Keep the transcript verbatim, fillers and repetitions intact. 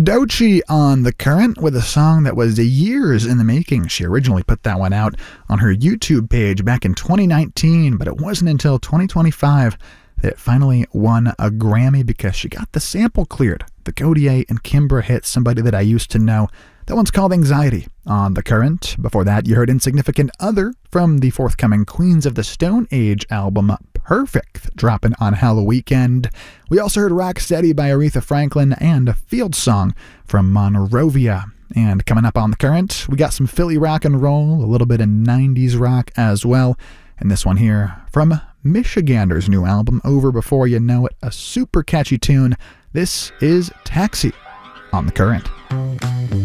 Doechii on The Current with a song that was years in the making. She originally put that one out on her YouTube page back in twenty nineteen, but it wasn't until twenty twenty-five that it finally won a Grammy because she got the sample cleared. The Gotye and Kimbra hit Somebody That I Used to Know. That one's called Anxiety on The Current. Before that, you heard Insignificant Other from the forthcoming Queens of the Stone Age album, Perfect, dropping on Halloween. We also heard Rocksteady by Aretha Franklin and a Field Song from Monrovia. And coming up on The Current, we got some Philly rock and roll, a little bit of nineties rock as well. And this one here from Michigander's new album, Over Before You Know It, a super catchy tune. This is Taxi on The Current.